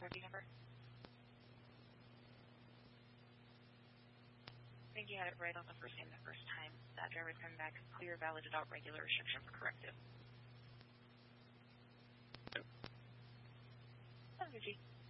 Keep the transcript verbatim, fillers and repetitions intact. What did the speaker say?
R V number? I think you had it right on the first name the first time. That driver's coming back clear, valid, without regular restriction for corrective. G.